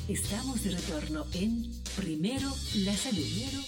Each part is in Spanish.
Estamos de retorno en Primero la Salud.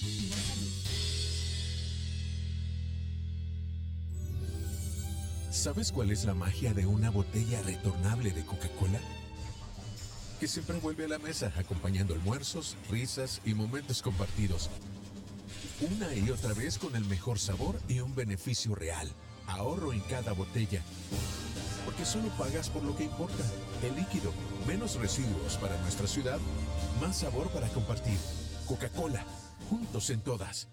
¿Sabes cuál es la magia de una botella retornable de Coca-Cola? Que siempre vuelve a la mesa acompañando almuerzos, risas y momentos compartidos. Una y otra vez con el mejor sabor y un beneficio real. Ahorro en cada botella. Porque solo pagas por lo que importa. El líquido, menos residuos para nuestra ciudad, más sabor para compartir. Coca-Cola, juntos en todas.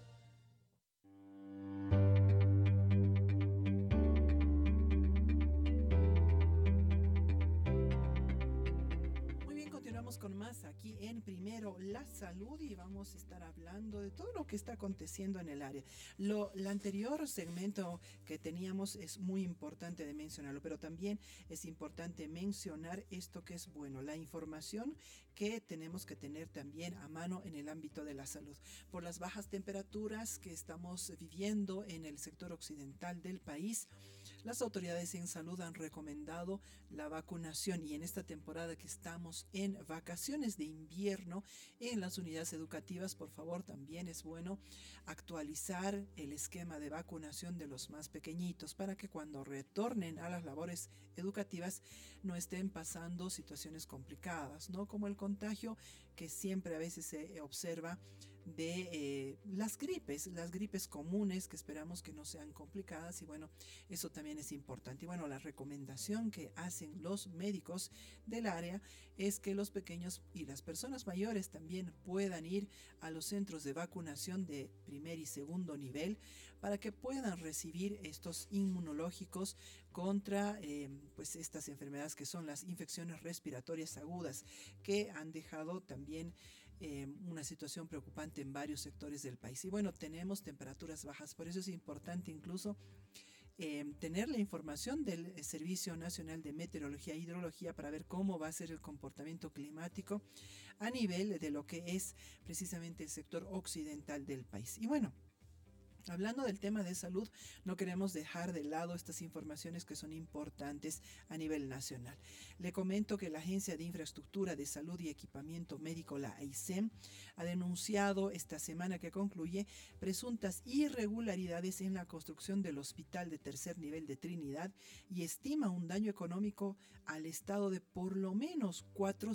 Muy bien, continuamos con más aquí en Primero la Salud y vamos a estar hablando de todo lo que está aconteciendo en el área. El anterior segmento que teníamos es muy importante de mencionarlo, pero también es importante mencionar esto que es bueno, la información que tenemos que tener también a mano en el ámbito de la salud. Por las bajas temperaturas que estamos viviendo en el sector occidental del país, las autoridades en salud han recomendado la vacunación y en esta temporada que estamos en vacaciones de invierno en las unidades educativas, por favor, también es bueno actualizar el esquema de vacunación de los más pequeñitos para que cuando retornen a las labores educativas no estén pasando situaciones complicadas, ¿no? Como el contagio que siempre a veces se observa de las gripes comunes que esperamos que no sean complicadas y bueno, eso también es importante. Y bueno, la recomendación que hacen los médicos del área es que los pequeños y las personas mayores también puedan ir a los centros de vacunación de primer y segundo nivel para que puedan recibir estos inmunológicos contra pues estas enfermedades que son las infecciones respiratorias agudas que han dejado también una situación preocupante en varios sectores del país. Y bueno, tenemos temperaturas bajas, por eso es importante incluso tener la información del Servicio Nacional de Meteorología e Hidrología para ver cómo va a ser el comportamiento climático a nivel de lo que es precisamente el sector occidental del país. Y bueno, hablando del tema de salud, no queremos dejar de lado estas informaciones que son importantes a nivel nacional. Le comento que la Agencia de Infraestructura de Salud y Equipamiento Médico, la AICEM, ha denunciado esta semana que concluye presuntas irregularidades en la construcción del hospital de tercer nivel de Trinidad y estima un daño económico al Estado de por lo menos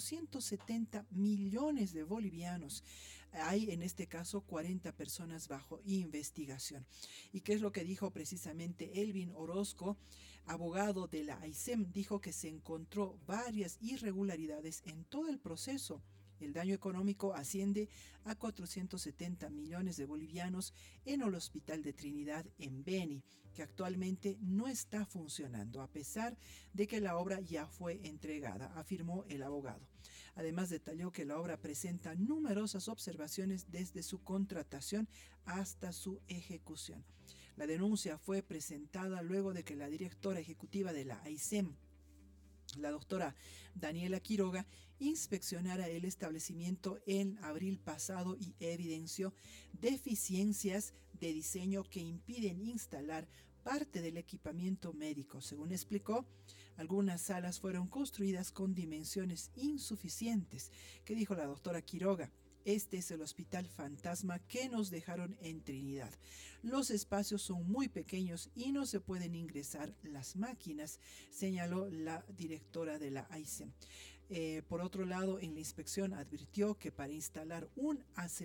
470 millones de bolivianos. Hay en este caso 40 personas bajo investigación. ¿Y qué es lo que dijo precisamente Elvin Orozco, abogado de la AICEM? Dijo que se encontró varias irregularidades en todo el proceso. El daño económico asciende a 470 millones de bolivianos en el Hospital de Trinidad en Beni, que actualmente no está funcionando, a pesar de que la obra ya fue entregada, afirmó el abogado. Además, detalló que la obra presenta numerosas observaciones desde su contratación hasta su ejecución. La denuncia fue presentada luego de que la directora ejecutiva de la AICEM, la doctora Daniela Quiroga, inspeccionara el establecimiento en abril pasado y evidenció deficiencias de diseño que impiden instalar parte del equipamiento médico. Según explicó, algunas salas fueron construidas con dimensiones insuficientes. ¿Qué dijo la doctora Quiroga? Este es el hospital fantasma que nos dejaron en Trinidad. Los espacios son muy pequeños y no se pueden ingresar las máquinas, señaló la directora de la AICEM. Por otro lado, en la inspección advirtió que para instalar un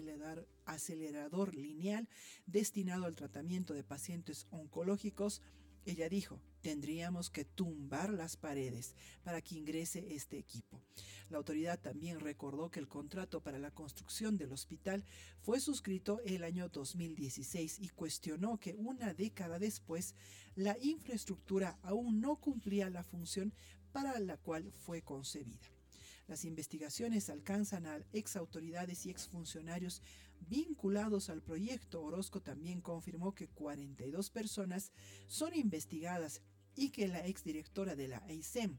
acelerador lineal destinado al tratamiento de pacientes oncológicos, ella dijo, tendríamos que tumbar las paredes para que ingrese este equipo. La autoridad también recordó que el contrato para la construcción del hospital fue suscrito el año 2016 y cuestionó que una década después la infraestructura aún no cumplía la función para la cual fue concebida. Las investigaciones alcanzan a exautoridades y exfuncionarios vinculados al proyecto. Orozco también confirmó que 42 personas son investigadas y que la exdirectora de la AICEM,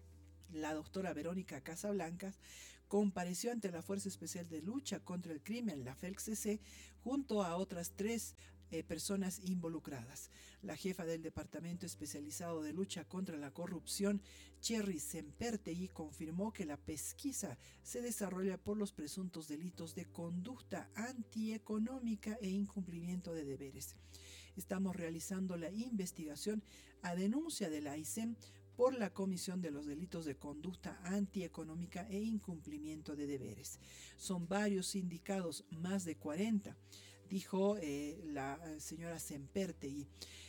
la doctora Verónica Casablancas, compareció ante la Fuerza Especial de Lucha contra el Crimen, la FELCC, junto a otras 3 personas involucradas. La jefa del Departamento Especializado de Lucha contra la Corrupción, Cherry Sempertegui, confirmó que la pesquisa se desarrolla por los presuntos delitos de conducta antieconómica e incumplimiento de deberes. Estamos realizando la investigación a denuncia de la AICEM por la comisión de los delitos de conducta antieconómica e incumplimiento de deberes. Son varios sindicados, más de 40, dijo la señora Sempertegui.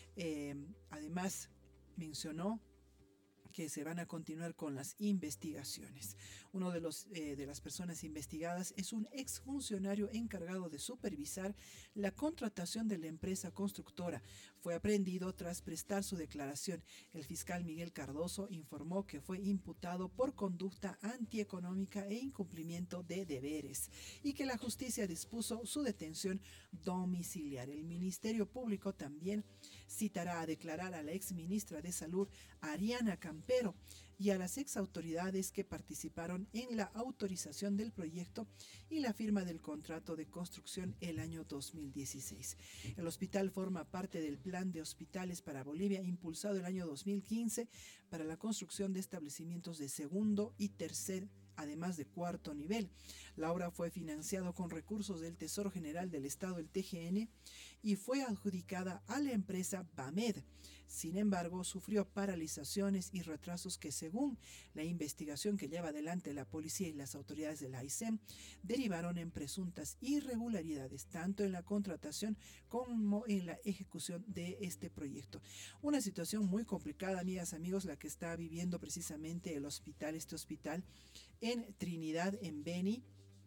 Además, mencionó que se van a continuar con las investigaciones. Uno de las personas investigadas es un exfuncionario encargado de supervisar la contratación de la empresa constructora. Fue aprehendido tras prestar su declaración. El fiscal Miguel Cardoso informó que fue imputado por conducta antieconómica e incumplimiento de deberes y que la justicia dispuso su detención domiciliaria. El Ministerio Público también citará a declarar a la exministra de Salud, Ariana Campero, y a las exautoridades que participaron en la autorización del proyecto y la firma del contrato de construcción el año 2016. El hospital forma parte del Plan de Hospitales para Bolivia, impulsado el año 2015 para la construcción de establecimientos de segundo y tercer, además de cuarto nivel. La obra fue financiada con recursos del Tesoro General del Estado, el TGN, y fue adjudicada a la empresa BAMED. Sin embargo, sufrió paralizaciones y retrasos que, según la investigación que lleva adelante la policía y las autoridades de la AICEM, derivaron en presuntas irregularidades, tanto en la contratación como en la ejecución de este proyecto. Una situación muy complicada, amigas, amigos, la que está viviendo precisamente este hospital en Trinidad, en Beni,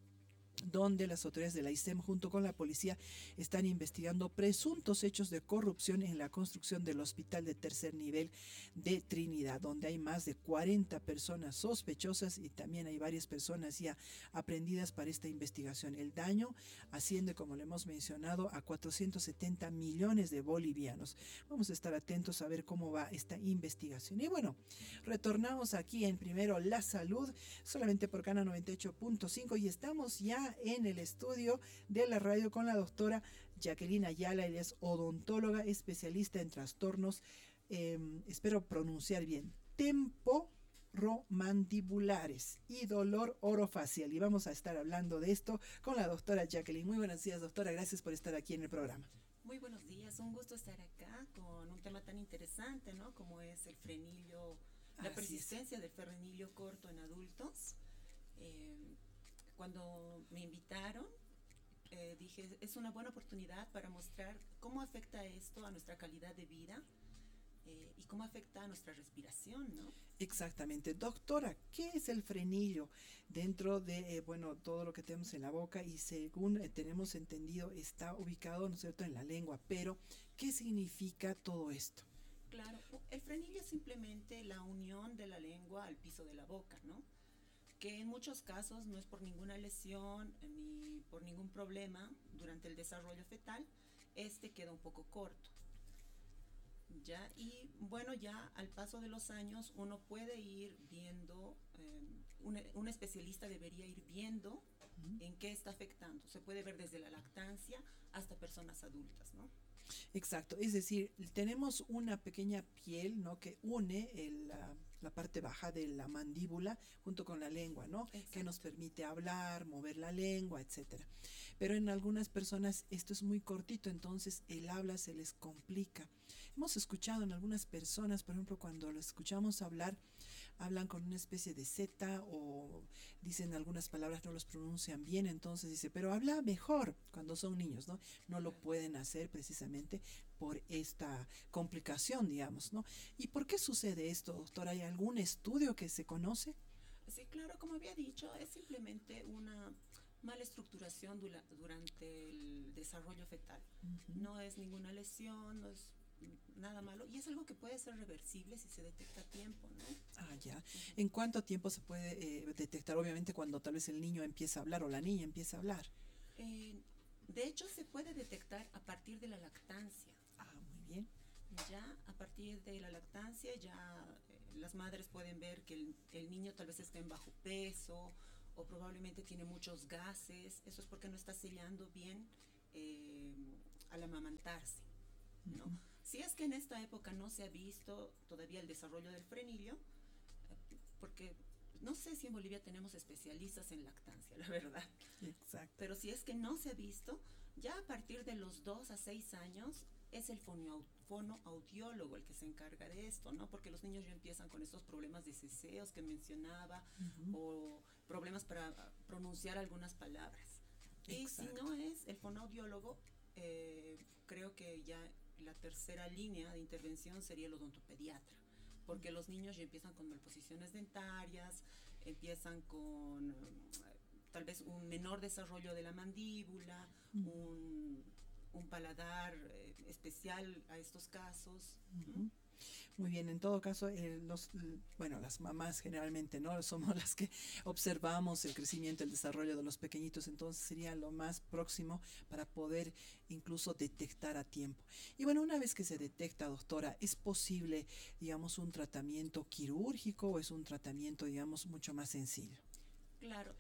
donde las autoridades de la AICEM junto con la policía están investigando presuntos hechos de corrupción en la construcción del hospital de tercer nivel de Trinidad, donde hay más de 40 personas sospechosas y también hay varias personas ya aprehendidas para esta investigación. El daño asciende, como le hemos mencionado, a 470 millones de bolivianos. Vamos a estar atentos a ver cómo va esta investigación. Y bueno, retornamos aquí en Primero la Salud, solamente por Cana 98.5, y estamos ya en el estudio de la radio con la doctora Jacqueline Ayala. Ella es odontóloga, especialista en trastornos, espero pronunciar bien, temporomandibulares y dolor orofacial. Y vamos a estar hablando de esto con la doctora Jacqueline. Muy buenos días, doctora. Gracias por estar aquí en el programa. Muy buenos días. Un gusto estar acá con un tema tan interesante, ¿no? Como es el frenillo, la persistencia del frenillo corto en adultos. Cuando me invitaron, dije, es una buena oportunidad para mostrar cómo afecta esto a nuestra calidad de vida y cómo afecta a nuestra respiración, ¿no? Exactamente. Doctora, ¿qué es el frenillo dentro de, todo lo que tenemos en la boca? Y según tenemos entendido, está ubicado, ¿no es cierto?, en la lengua. Pero, ¿qué significa todo esto? Claro, el frenillo es simplemente la unión de la lengua al piso de la boca, ¿no? Que en muchos casos no es por ninguna lesión ni por ningún problema durante el desarrollo fetal, queda un poco corto. Ya, y bueno, ya al paso de los años uno puede ir viendo, un especialista debería ir viendo en qué está afectando. Se puede ver desde la lactancia hasta personas adultas, ¿no? Exacto, es decir, tenemos una pequeña piel, ¿no?, que une la parte baja de la mandíbula junto con la lengua, ¿no? Exacto. Que nos permite hablar, mover la lengua, etcétera. Pero en algunas personas esto es muy cortito, entonces el habla se les complica. Hemos escuchado en algunas personas, por ejemplo, cuando lo escuchamos hablar, hablan con una especie de Z o dicen algunas palabras, no los pronuncian bien, entonces dice, pero habla mejor cuando son niños, ¿no? No lo pueden hacer precisamente por esta complicación, digamos, ¿no? ¿Y por qué sucede esto, doctora? ¿Hay algún estudio que se conoce? Sí, claro, como había dicho, es simplemente una mala estructuración durante el desarrollo fetal. No es ninguna lesión, no es nada malo, y es algo que puede ser reversible si se detecta a tiempo, ¿no? Ah, ya. ¿En cuánto tiempo se puede detectar? Obviamente cuando tal vez el niño empieza a hablar o la niña empieza a hablar. De hecho, se puede detectar a partir de la lactancia. Ah, muy bien. Ya a partir de la lactancia, ya las madres pueden ver que el niño tal vez está en bajo peso o probablemente tiene muchos gases. Eso es porque no está sellando bien al amamantarse, ¿no? Si es que en esta época no se ha visto todavía el desarrollo del frenillo, porque no sé si en Bolivia tenemos especialistas en lactancia, la verdad. Exacto. Pero si es que no se ha visto, ya a partir de los 2 a 6 años es el fonoaudiólogo el que se encarga de esto, ¿no? Porque los niños ya empiezan con estos problemas de ceseos que mencionaba, o problemas para pronunciar algunas palabras. Y si no es el fonoaudiólogo, creo que ya la tercera línea de intervención sería el odontopediatra, porque los niños ya empiezan con malposiciones dentarias, empiezan con tal vez un menor desarrollo de la mandíbula, un paladar especial a estos casos. Muy bien, en todo caso, bueno, las mamás generalmente, ¿no? Somos las que observamos el crecimiento, el desarrollo de los pequeñitos, entonces sería lo más próximo para poder incluso detectar a tiempo. Y bueno, una vez que se detecta, doctora, ¿es posible, digamos, un tratamiento quirúrgico o es un tratamiento, digamos, mucho más sencillo? Claro,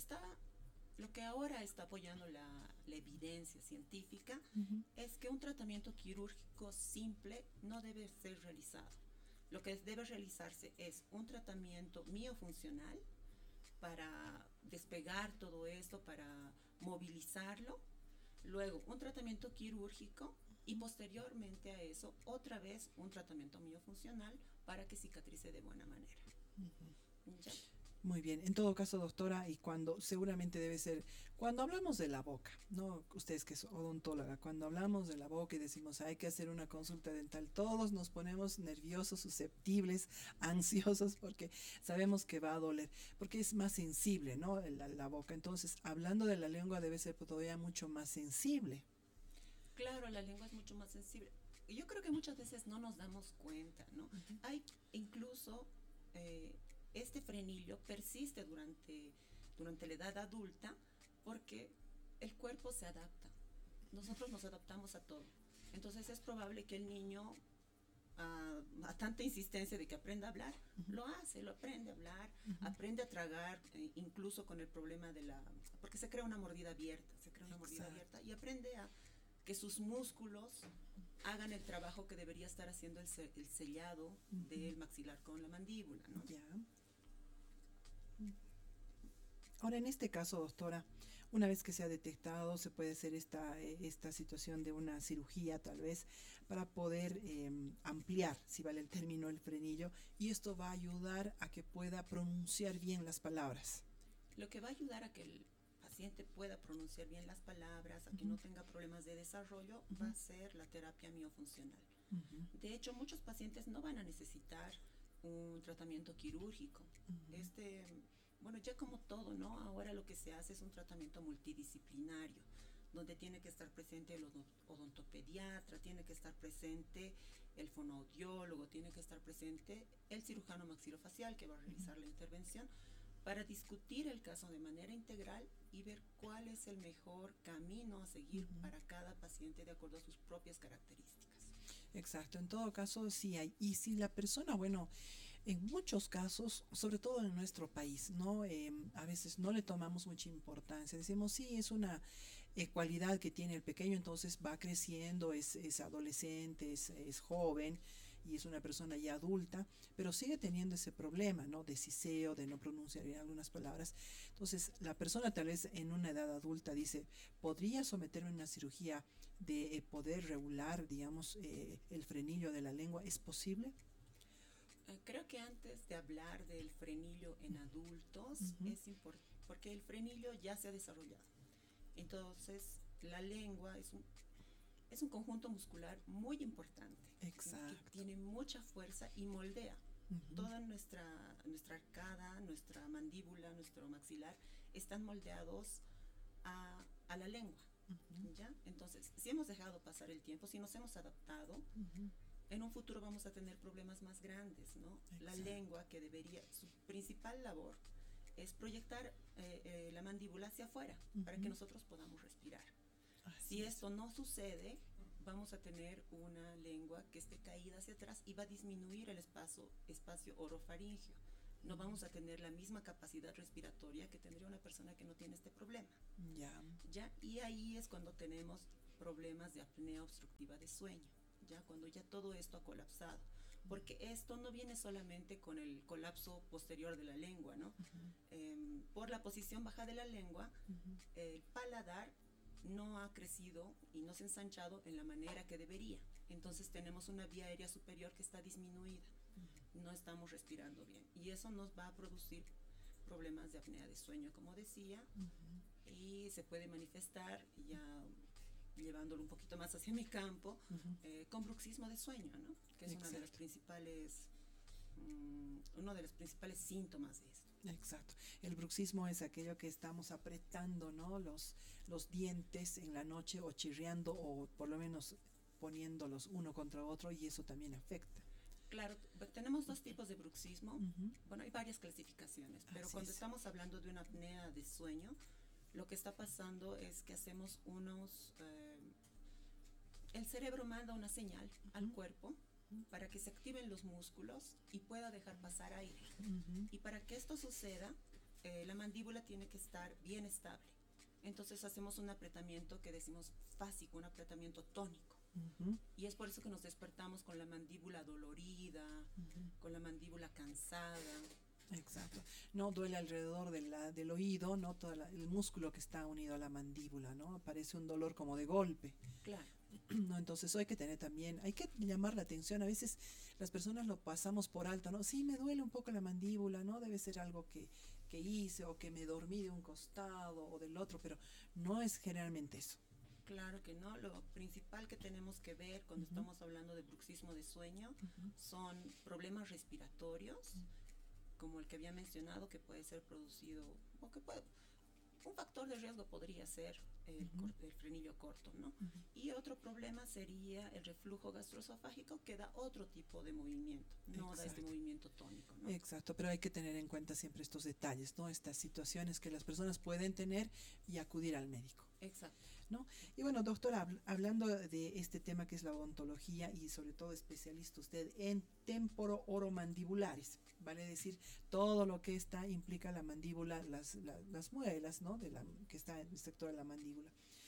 lo que ahora está apoyando la evidencia científica es que un tratamiento quirúrgico simple no debe ser realizado. Lo que debe realizarse es un tratamiento miofuncional para despegar todo esto, para movilizarlo, luego un tratamiento quirúrgico y posteriormente a eso otra vez un tratamiento miofuncional para que cicatrice de buena manera. ¿Ya? Muy bien, en todo caso, doctora, y cuando seguramente debe ser, cuando hablamos de la boca, ¿no? Usted que es odontóloga, cuando hablamos de la boca y decimos hay que hacer una consulta dental, todos nos ponemos nerviosos, susceptibles, ansiosos, porque sabemos que va a doler, porque es más sensible, ¿no? La boca. Entonces, hablando de la lengua debe ser todavía mucho más sensible. Claro, la lengua es mucho más sensible. Yo creo que muchas veces no nos damos cuenta, ¿no? Hay incluso... este frenillo persiste durante la edad adulta porque el cuerpo se adapta. Nosotros nos adaptamos a todo. Entonces es probable que el niño, a tanta insistencia de que aprenda a hablar, lo hace, lo aprende a hablar, aprende a tragar, incluso con el problema porque se crea una mordida abierta, y aprende a que sus músculos hagan el trabajo que debería estar haciendo el sellado del maxilar con la mandíbula, ¿no? Ya. Ahora, en este caso, doctora, una vez que se ha detectado, se puede hacer esta situación de una cirugía, tal vez, para poder ampliar, si vale el término, el frenillo, y esto va a ayudar a que pueda pronunciar bien las palabras. Lo que va a ayudar a que el paciente pueda pronunciar bien las palabras, a que no tenga problemas de desarrollo, va a ser la terapia miofuncional. De hecho, muchos pacientes no van a necesitar un tratamiento quirúrgico. Bueno, ya como todo, ¿no? Ahora lo que se hace es un tratamiento multidisciplinario, donde tiene que estar presente el odontopediatra, tiene que estar presente el fonoaudiólogo, tiene que estar presente el cirujano maxilofacial que va a realizar la intervención para discutir el caso de manera integral y ver cuál es el mejor camino a seguir para cada paciente de acuerdo a sus propias características. Exacto, en todo caso sí hay. Y si la persona, bueno, en muchos casos, sobre todo en nuestro país, ¿no? A veces no le tomamos mucha importancia. Decimos, sí, es una cualidad que tiene el pequeño, entonces va creciendo, es adolescente, es joven y es una persona ya adulta, pero sigue teniendo ese problema, ¿no? De siseo, de no pronunciar bien algunas palabras. Entonces, la persona tal vez en una edad adulta dice, ¿podría someterme a una cirugía de poder regular, digamos, el frenillo de la lengua? ¿Es posible? Creo que antes de hablar del frenillo en adultos es importante, porque el frenillo ya se ha desarrollado. Entonces, la lengua es un conjunto muscular muy importante. Exacto. Que tiene mucha fuerza y moldea. Toda nuestra arcada, nuestra mandíbula, nuestro maxilar están moldeados a la lengua. ¿Ya? Entonces, si hemos dejado pasar el tiempo, si nos hemos adaptado, en un futuro vamos a tener problemas más grandes, ¿no? Exacto. La lengua, que su principal labor es proyectar la mandíbula hacia afuera para que nosotros podamos respirar. Si esto no sucede, vamos a tener una lengua que esté caída hacia atrás y va a disminuir el espacio orofaringeo. No vamos a tener la misma capacidad respiratoria que tendría una persona que no tiene este problema. Ya. ¿Ya? Y ahí es cuando tenemos problemas de apnea obstructiva de sueño, ya cuando ya todo esto ha colapsado. Porque esto no viene solamente con el colapso posterior de la lengua, ¿no? Por la posición baja de la lengua, el paladar no ha crecido y no se ha ensanchado en la manera que debería. Entonces tenemos una vía aérea superior que está disminuida. No estamos respirando bien. Y eso nos va a producir problemas de apnea de sueño, como decía, y se puede manifestar, ya llevándolo un poquito más hacia mi campo, con bruxismo de sueño, ¿no? Que es uno de los principales síntomas de esto. Exacto. El bruxismo es aquello que estamos apretando, ¿no? Los dientes en la noche o chirriando o por lo menos poniéndolos uno contra otro y eso también afecta. Claro, tenemos dos tipos de bruxismo. Bueno, hay varias clasificaciones, pero Así cuando es. estamos hablando de una apnea de sueño, lo que está pasando es que hacemos el cerebro manda una señal al cuerpo para que se activen los músculos y pueda dejar pasar aire. Y para que esto suceda, la mandíbula tiene que estar bien estable. Entonces hacemos un apretamiento que decimos fásico, un apretamiento tónico. Y es por eso que nos despertamos con la mandíbula dolorida, con la mandíbula cansada. Exacto. No duele alrededor del oído, ¿no? El músculo que está unido a la mandíbula, ¿no? Parece un dolor como de golpe. Claro. ¿No? Entonces hay que llamar la atención. A veces las personas lo pasamos por alto, ¿no? Sí, me duele un poco la mandíbula, ¿no? Debe ser algo que hice o que me dormí de un costado o del otro, pero no es generalmente eso. Claro que no, lo principal que tenemos que ver cuando estamos hablando de bruxismo de sueño son problemas respiratorios, como el que había mencionado, que puede ser producido, o que puede, un factor de riesgo podría ser el frenillo corto, ¿no? Y otro problema sería el reflujo gastroesofágico, que da otro tipo de movimiento, no da este movimiento tónico, ¿no? Exacto, pero hay que tener en cuenta siempre estos detalles, ¿no? Estas situaciones que las personas pueden tener y acudir al médico. Exacto. ¿No? Y bueno, doctora, hablando de este tema que es la odontología y sobre todo especialista usted en temporo-oromandibulares, vale decir todo lo que implica la mandíbula, las muelas, ¿no? Que está en el sector de la mandíbula.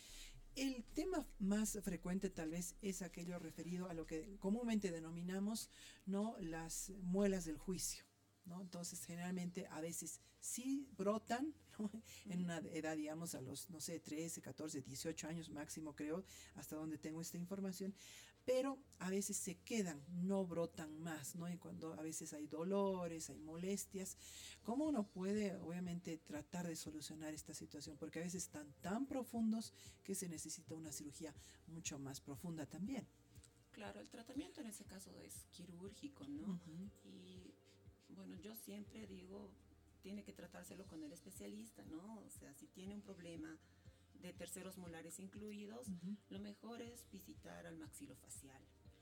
El tema más frecuente tal vez es aquello referido a lo que comúnmente denominamos, ¿no? Las muelas del juicio, ¿no? Entonces generalmente a veces sí brotan, ¿no? En una edad, digamos, a los, no sé, 13, 14, 18 años máximo, creo, hasta donde tengo esta información, pero a veces se quedan, no brotan más, ¿no? Y cuando a veces hay dolores, hay molestias, ¿cómo uno puede, obviamente, tratar de solucionar esta situación? Porque a veces están tan profundos que se necesita una cirugía mucho más profunda también. Claro, el tratamiento en ese caso es quirúrgico, ¿no? Y bueno, yo siempre digo, tiene que tratárselo con el especialista, ¿no? O sea, si tiene un problema de terceros molares incluidos, lo mejor es visitar al maxilofacial.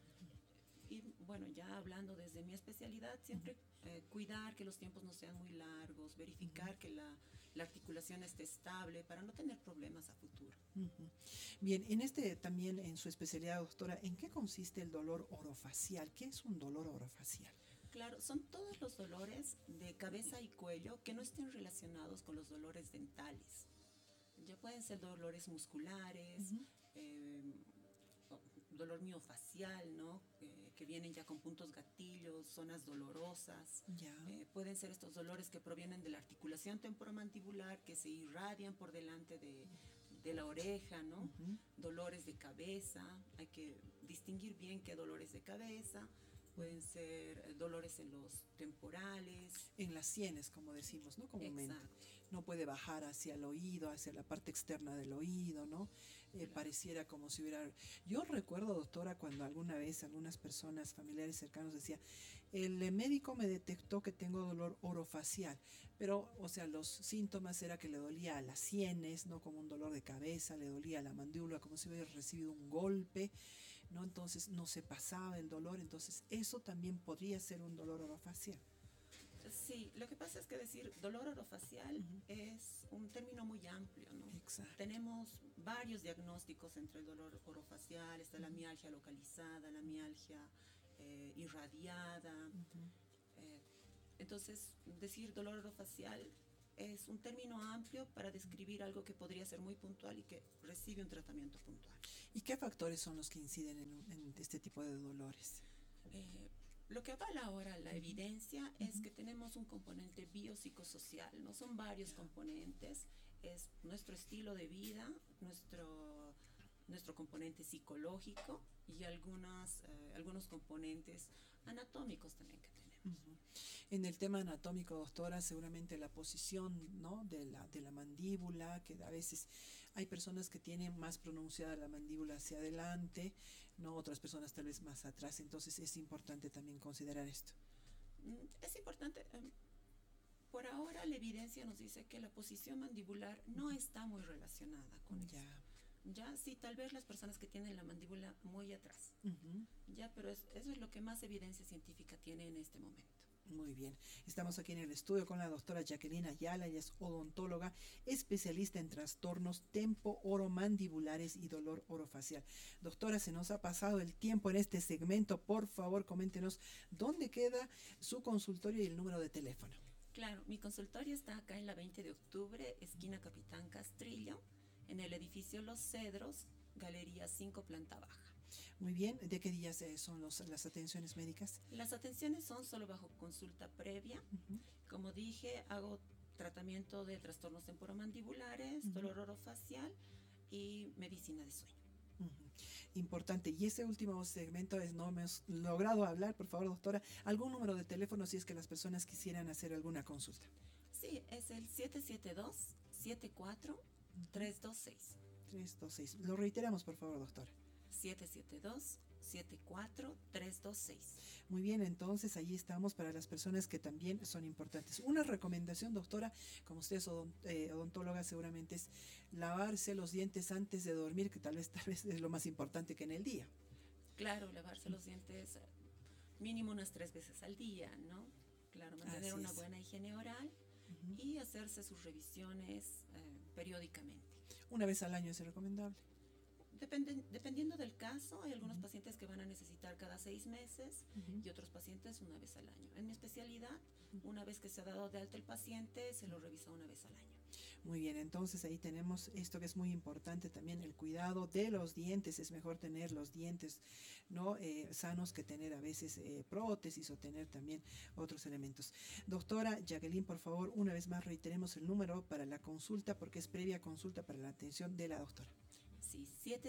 Y bueno, ya hablando desde mi especialidad, siempre cuidar que los tiempos no sean muy largos, verificar que la articulación esté estable para no tener problemas a futuro. Bien, también en su especialidad, doctora, ¿en qué consiste el dolor orofacial? ¿Qué es un dolor orofacial? Claro, son todos los dolores de cabeza y cuello que no estén relacionados con los dolores dentales. Ya pueden ser dolores musculares, dolor miofacial, ¿no? Que vienen ya con puntos gatillos, zonas dolorosas. Pueden ser estos dolores que provienen de la articulación temporomandibular, que se irradian por delante de la oreja, ¿no? Dolores de cabeza, hay que distinguir bien qué dolores de cabeza. Pueden ser dolores en los temporales. En las sienes, como decimos, ¿no? Comúnmente. Exacto. No puede bajar hacia el oído, hacia la parte externa del oído, ¿no? Claro. Pareciera como si hubiera... Yo recuerdo, doctora, cuando alguna vez algunas personas, familiares cercanos, decía, el médico me detectó que tengo dolor orofacial, pero, o sea, los síntomas era que le dolía a las sienes, ¿no? Como un dolor de cabeza, le dolía a la mandíbula, como si hubiera recibido un golpe, ¿no? Entonces no se pasaba el dolor, entonces eso también podría ser un dolor orofacial. Sí, lo que pasa es que decir dolor orofacial es un término muy amplio, ¿no? Exacto. Tenemos varios diagnósticos entre el dolor orofacial, está la mialgia localizada, la mialgia irradiada. Entonces, decir dolor orofacial es un término amplio para describir algo que podría ser muy puntual y que recibe un tratamiento puntual. ¿Y qué factores son los que inciden en este tipo de dolores? Lo que avala ahora la evidencia es que tenemos un componente biopsicosocial, no son varios componentes, es nuestro estilo de vida, nuestro componente psicológico y algunos componentes anatómicos también que tenemos. En el tema anatómico, doctora, seguramente la posición, ¿no?, de la mandíbula, que a veces hay personas que tienen más pronunciada la mandíbula hacia adelante, no, otras personas tal vez más atrás, entonces es importante también considerar esto. Es importante. Por ahora la evidencia nos dice que la posición mandibular no está muy relacionada con eso. Ya, sí, tal vez las personas que tienen la mandíbula muy atrás. Ya, pero eso es lo que más evidencia científica tiene en este momento. Muy bien, estamos aquí en el estudio con la doctora Jacqueline Ayala, ella es odontóloga, especialista en trastornos tempo-oromandibulares y dolor orofacial. Doctora, se nos ha pasado el tiempo en este segmento, por favor coméntenos dónde queda su consultorio y el número de teléfono. Claro, mi consultorio está acá en la 20 de octubre, esquina Capitán Castrillo, en el edificio Los Cedros, Galería 5, planta baja. Muy bien, ¿de qué días son las atenciones médicas? Las atenciones son solo bajo consulta previa. Como dije, hago tratamiento de trastornos temporomandibulares, dolor orofacial y medicina de sueño. Importante. Y ese último segmento no hemos logrado hablar, por favor, doctora, algún número de teléfono si es que las personas quisieran hacer alguna consulta. Sí, es el 772-74-326. 326. Lo reiteramos, por favor, doctora. 772-74-326. Muy bien, entonces ahí estamos para las personas que también son importantes. Una recomendación, doctora, como usted es odontóloga, seguramente es lavarse los dientes antes de dormir, que tal vez es lo más importante que en el día. Claro, lavarse los dientes mínimo unas 3 veces al día, ¿no? Claro, mantener una buena higiene oral y hacerse sus revisiones periódicamente. ¿Una vez al año es recomendable? Dependiendo del caso, hay algunos pacientes que van a necesitar cada 6 meses y otros pacientes una vez al año. En mi especialidad, una vez que se ha dado de alta el paciente, se lo revisa una vez al año. Muy bien, entonces ahí tenemos esto que es muy importante también, el cuidado de los dientes. Es mejor tener los dientes no sanos que tener a veces prótesis o tener también otros elementos. Doctora Jacqueline, por favor, una vez más reiteremos el número para la consulta, porque es previa consulta para la atención de la doctora. Sí,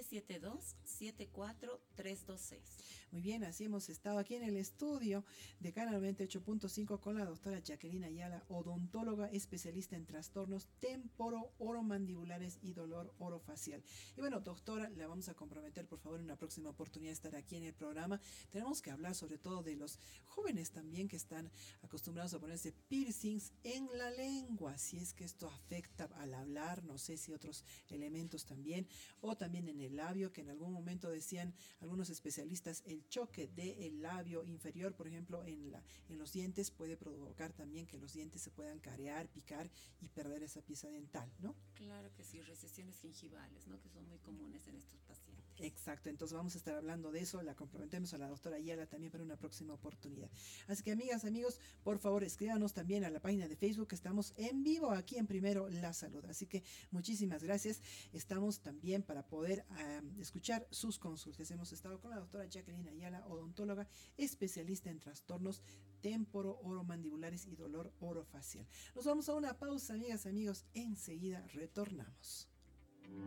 772-74-326. Muy bien, así hemos estado aquí en el estudio de Canal 98.5 con la doctora Jacqueline Ayala, odontóloga especialista en trastornos temporo-oromandibulares y dolor orofacial. Y bueno, doctora, la vamos a comprometer, por favor, en una próxima oportunidad de estar aquí en el programa. Tenemos que hablar sobre todo de los jóvenes también que están acostumbrados a ponerse piercings en la lengua, si es que esto afecta al hablar, no sé si otros elementos también, o también en el labio, que en algún momento decían algunos especialistas, el choque del labio inferior, por ejemplo, en los dientes puede provocar también que los dientes se puedan carear, picar y perder esa pieza dental, ¿no? Claro que sí, recesiones gingivales, ¿no?, que son muy comunes en estos pacientes. Exacto, entonces vamos a estar hablando de eso, la comprometemos a la doctora Ayala también para una próxima oportunidad. Así que amigas, amigos, por favor escríbanos también a la página de Facebook, que estamos en vivo aquí en Primero La Salud. Así que muchísimas gracias, estamos también para poder escuchar sus consultas. Hemos estado con la doctora Jacqueline Ayala, odontóloga especialista en trastornos temporo-oromandibulares y dolor orofacial. Nos vamos a una pausa, amigas, amigos, enseguida retornamos.